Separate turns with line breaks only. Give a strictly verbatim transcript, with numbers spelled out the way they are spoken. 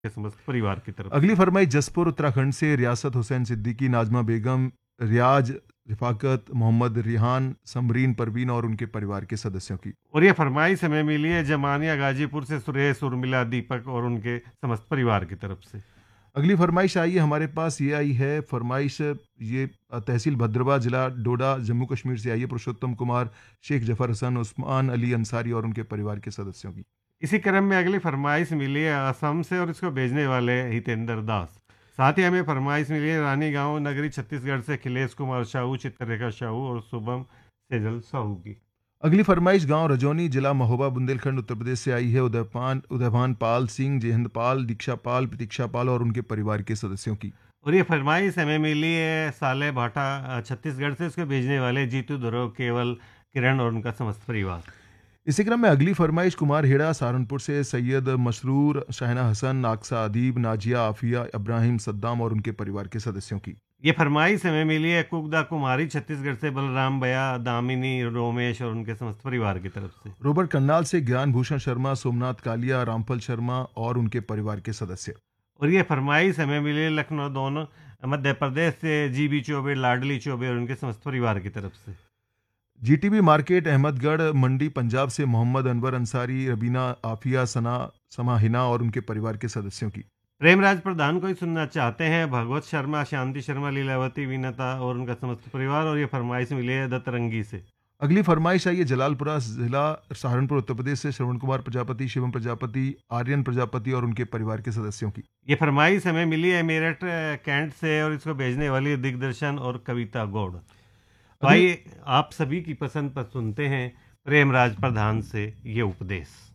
के समस्त परिवार की तरफ
अगली
से।
फरमाइश जसपुर उत्तराखंड से रियासत हुसैन सिद्दीकी, नाजमा बेगम, रियाज, रिफाकत, मोहम्मद रिहान, समरीन परवीन और उनके परिवार के सदस्यों की।
और ये फरमाइश हमें मिली है जमानिया गाजीपुर से सुरेश, उर्मिला, दीपक और उनके समस्त परिवार की तरफ से।
अगली फरमाइश आई है हमारे पास, ये आई है फरमाइश, ये अ, तहसील भद्रवा, जिला डोडा, जम्मू कश्मीर से आई है। पुरुषोत्तम कुमार, शेख जफर हसन, उस्मान अली अंसारी और उनके परिवार के सदस्यों की।
इसी क्रम में अगली फरमाइश मिली है असम से और इसको भेजने वाले हितेंद्र दास। साथ ही हमें फरमाइश मिली है रानी गांव नगरी छत्तीसगढ़ से अखिलेश कुमार साहू, चित्ररेखा साहू और शुभम सेजल साहू की।
अगली फरमाइश गांव रजौनी, जिला महोबा, बुंदेलखंड, उत्तर प्रदेश से आई है। उदयपान उदयभान पाल सिंह, जयहिंद पाल, दीक्षा पाल, प्रतीक्षा पाल और उनके परिवार के सदस्यों की।
और ये फरमाइश हमें मिली है साले भाटा अ, छत्तीसगढ़ से, इसको भेजने वाले जीतू ध्रुव, केवल, किरण और उनका समस्त परिवार।
इसी क्रम में अगली फरमाइश कुमार हेड़ा, सहारनपुर से सैयद मसरूर, शाहना हसन, नाक्सा अदीब, नाजिया, आफिया, इब्राहिम सद्दाम और उनके परिवार के सदस्यों की।
ये फरमाइश हमें मिली है कुकदा कुमारी छत्तीसगढ़ से, बलराम भैया, दामिनी, रोमेश और उनके समस्त परिवार की तरफ से।
रोबर्ट करनाल से ज्ञान भूषण शर्मा, सोमनाथ कालिया, रामफल शर्मा और उनके परिवार के सदस्य।
और ये फरमाइश हमें मिली है लखनऊ दोनों मध्य प्रदेश से, जीबी चौबे, लाडली चौबे और उनके समस्त परिवार की तरफ से।
जीटीबी मार्केट, अहमदगढ़ मंडी, पंजाब से मोहम्मद अनवर अंसारी, रबीना, आफिया, सना, समाहिना और उनके परिवार के सदस्यों की।
प्रेमराज प्रधान को ही सुनना चाहते हैं, भगवत शर्मा, शांति शर्मा, लीलावती, विनता और उनका समस्त परिवार। और ये फरमाइश मिली है दत्तरंगी से।
अगली फरमाइश आई है जलालपुरा, जिला सहारनपुर, उत्तर प्रदेश से श्रवण कुमार प्रजापति, शिवम प्रजापति, आर्यन प्रजापति और उनके परिवार के सदस्यों की।
ये फरमाइश हमें मिली है मेरठ अ, कैंट से और इसको भेजने वाली है दिग्दर्शन और कविता गौड़। तो
अगली
आइए आप सभी की पसंद पर सुनते हैं प्रेमराज प्रधान से ये उपदेश।